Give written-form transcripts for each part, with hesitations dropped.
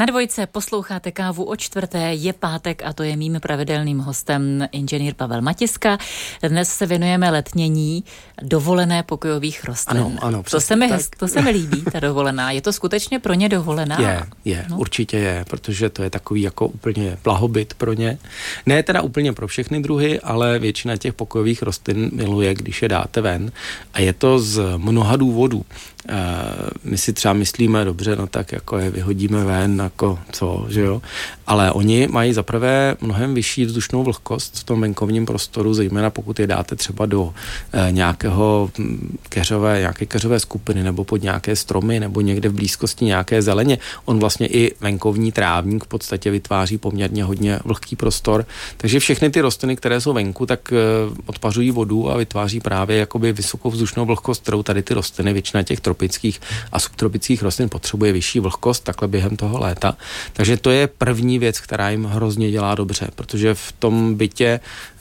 Na Dvojce posloucháte Kávu o čtvrté, je pátek a to je mým pravidelným hostem inženýr Pavel Matiska. Dnes se věnujeme letnění dovolené pokojových rostlin. Ano, to se mi líbí, ta dovolená. Je to skutečně pro ně dovolená? Je, určitě je, protože to je takový jako úplně blahobyt pro ně. Ne teda úplně pro všechny druhy, ale většina těch pokojových rostlin miluje, když je dáte ven. A je to z mnoha důvodů. My si třeba myslíme, dobře, no tak jako je vyhodíme ven, jako co, že jo. Ale oni mají zaprvé mnohem vyšší vzdušnou vlhkost v tom venkovním prostoru, zejména pokud je dáte třeba do nějaké keřové skupiny nebo pod nějaké stromy nebo někde v blízkosti nějaké zeleně. On vlastně i venkovní trávník v podstatě vytváří poměrně hodně vlhký prostor. Takže všechny ty rostliny, které jsou venku, tak odpařují vodu a vytváří právě jakoby vysokou vzdušnou vlhkost, kterou tady ty rostliny, většina těch tropických a subtropických rostlin potřebuje vyšší vlhkost takhle během toho léta. Takže to je první věc, která jim hrozně dělá dobře, protože v tom bytě,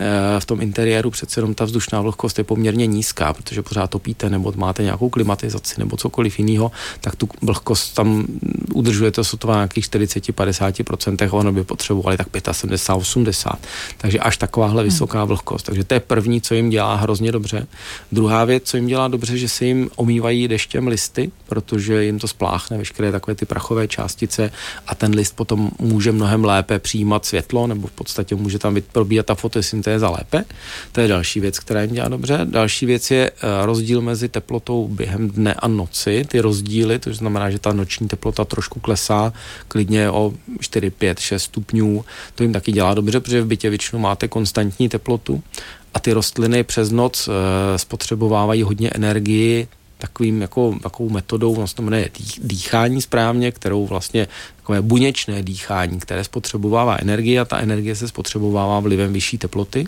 v tom interiéru přece jenom ta vzdušná vlhkost je poměrně nízká, protože pořád topíte nebo máte nějakou klimatizaci nebo cokoliv jiného, tak tu vlhkost tam udržujete sotva nějakých 40-50%, ono by potřebovali tak 75-80%. Takže až takováhle vysoká vlhkost. Takže to je první, co jim dělá hrozně dobře. Druhá věc, co jim dělá dobře, že se jim omývají deštěm listy, protože jim to spláchne veškeré takové ty prachové částice a ten list potom může mnohem lépe přijímat světlo, nebo v podstatě může tam probíhat ta fotosyntéza lépe. To je další věc, která jim dělá dobře. Další věc je rozdíl mezi teplotou během dne a noci. Ty rozdíly, to znamená, že ta noční teplota trošku klesá, klidně o 4, 5, 6 stupňů. To jim taky dělá dobře, protože v bytě většinou máte konstantní teplotu a ty rostliny přes noc spotřebovávají hodně energii takovou metodou, vlastně jmenuje dýchání správně, kterou vlastně takové buněčné dýchání, které spotřebovává energii a ta energie se spotřebovává vlivem vyšší teploty.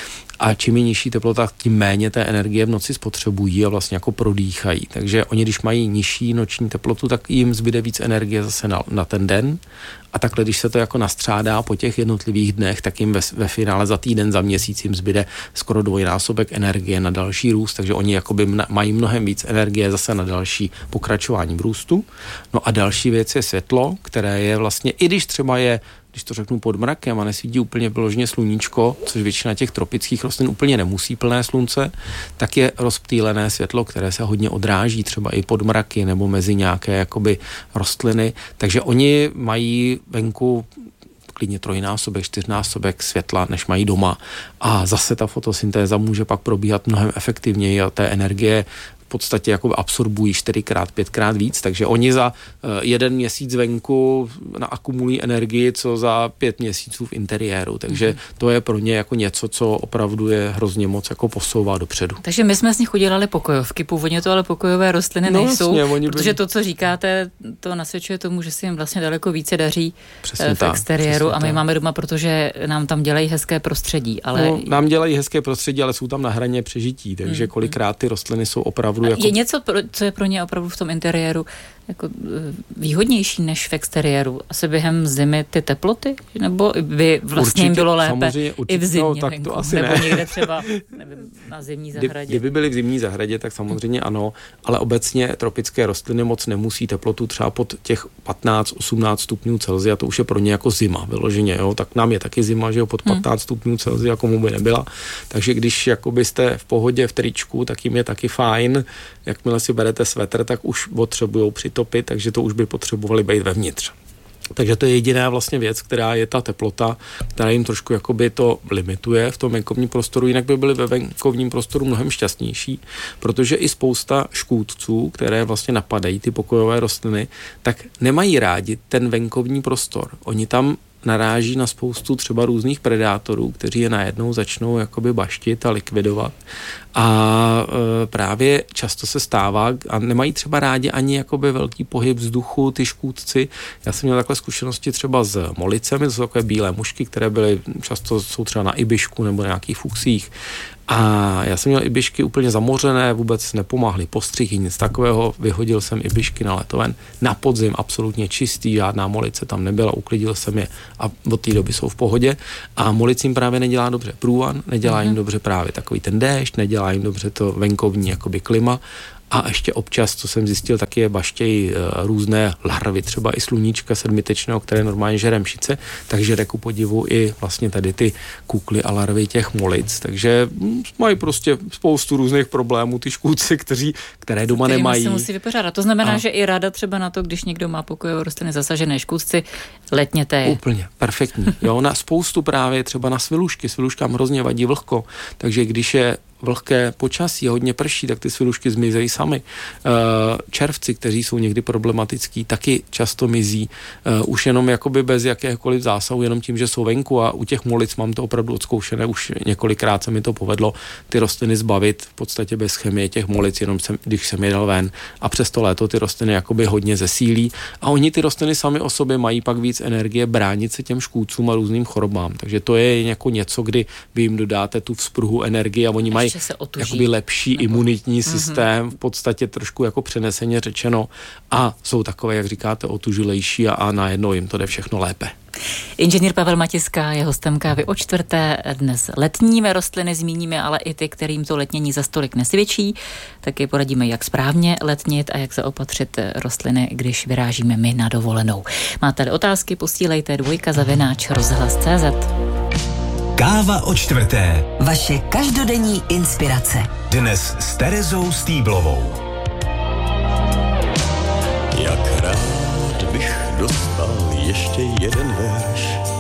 A čím je nižší teplota, tím méně té energie v noci spotřebují a vlastně jako prodýchají. Takže oni, když mají nižší noční teplotu, tak jim zbyde víc energie zase na ten den. A takhle, když se to jako nastřádá po těch jednotlivých dnech, tak jim ve finále za týden, za měsíc jim zbyde skoro dvojnásobek energie na další růst, takže oni jakoby mají mnohem víc energie zase na další pokračování v růstu. No a další věc je světlo, které je vlastně, i když třeba je, když to řeknu, pod mrakem a nesvítí úplně vyloženě sluníčko, což většina těch tropických rostlin úplně nemusí plné slunce, tak je rozptýlené světlo, které se hodně odráží třeba i pod mraky nebo mezi nějaké jakoby rostliny. Takže oni mají venku klidně 3násobek, 4násobek světla, než mají doma. A zase ta fotosyntéza může pak probíhat mnohem efektivněji a té energie v podstatě jako absorbují 4x, 5x víc, takže oni za 1 měsíc venku naakumulují energii, co za 5 měsíců v interiéru, takže to je pro ně jako něco, co opravdu je hrozně moc jako posouvá dopředu. Takže my jsme z nich udělali pokojovky, původně to ale pokojové rostliny nejsou, protože to, co říkáte, to nasvědčuje tomu, že si jim vlastně daleko více daří v exteriéru a my máme doma, protože nám tam dělají hezké prostředí. Ale nám dělají hezké prostředí, ale jsou tam na hraně přežití, takže kolikrát ty rostliny jsou opravdu jako... Je něco, co je pro ně opravdu v tom interiéru jako výhodnější než v exteriéru? Asi během zimy ty teploty? Nebo by vlastně jim bylo lépe i v zimě? No, tak to asi nebo ne. někde třeba, nevím, na zimní zahradě? Kdyby byly v zimní zahradě, tak samozřejmě ano, ale obecně tropické rostliny moc nemusí teplotu třeba pod těch 15-18 stupňů Celsia, to už je pro ně jako zima vyloženě, jo? Tak nám je taky zima, že jo, pod 15 stupňů Celsia, komu by nebyla. Takže když jakoby jste v pohodě v tričku, tak jim je taky fajn. Jakmile si berete svetr, tak už potřebujou přitopit, takže to už by potřebovali být vevnitř. Takže to je jediná vlastně věc, která je ta teplota, která jim trošku jakoby to limituje v tom venkovním prostoru, jinak by byli ve venkovním prostoru mnohem šťastnější, protože i spousta škůdců, které vlastně napadají ty pokojové rostliny, tak nemají rádi ten venkovní prostor. Oni tam naráží na spoustu třeba různých predátorů, kteří je najednou začnou jakoby baštit a likvidovat. A právě často se stává, a nemají třeba rádi ani jakoby velký pohyb vzduchu, ty škůdci. Já jsem měl takové zkušenosti třeba s molicemi, to jsou takové bílé mušky, které byly často jsou třeba na ibišku nebo na nějakých fuksích. A já jsem měl ibišky úplně zamořené, vůbec nepomáhly postřihy, nic takového. Vyhodil jsem ibišky na letoven. Na podzim absolutně čistý, žádná molice tam nebyla, uklidil jsem je a od té doby jsou v pohodě. A molicím právě nedělá dobře průvan, nedělá jim dobře právě takový ten déšť, nedělá jim dobře to venkovní jakoby klima. A ještě občas, co jsem zjistil, taky je baštěj různé larvy, třeba i sluníčka sedmitečného, které normálně žere mšice, takže žere ku podivu i vlastně tady ty kukly a larvy těch molic. Takže mají prostě spoustu různých problémů, ty škůdci, které doma nemají. Se musí vypořádat. To znamená, že i rada třeba na to, když někdo má pokojové rostliny zasažené škůdci, letněte je. Úplně, perfektní. Jo, na spoustu právě třeba na svilušky. Sviluškám hrozně vadí vlhko, takže když je vlhké počasí, hodně prší, tak ty svilušky zmizejí sami. Červci, kteří jsou někdy problematický, taky často mizí. Už jenom jakoby bez jakéhokoliv zásahu, jenom tím, že jsou venku, a u těch molic mám to opravdu odzkoušené, už několikrát se mi to povedlo ty rostliny zbavit v podstatě bez chemie těch molic, jenom když jsem je dal ven, a přes to léto ty rostliny jakoby hodně zesílí a oni ty rostliny sami o sobě mají pak víc energie bránit se těm škůdcům a různým chorobám. Takže to je jako něco, kdy vy jim dodáte tu vzpruhu energie a oni mají jakoby lepší imunitní systém, v podstatě trošku jako přeneseně řečeno, a jsou takové, jak říkáte, otužilejší a najednou jim to jde všechno lépe. Inženýr Pavel Matiska je hostem Kávy o čtvrté. Dnes letními rostliny zmíníme, ale i ty, kterým to letnění za stolik nesvědčí. Taky poradíme, jak správně letnit a jak zaopatřit rostliny, když vyrážíme my na dovolenou. Máte-li otázky, posílejte 2@rozhlas.cz. Káva o čtvrté. Vaše každodenní inspirace. Dnes s Terezou Stýblovou. Jak rád bych dostal ještě jeden verš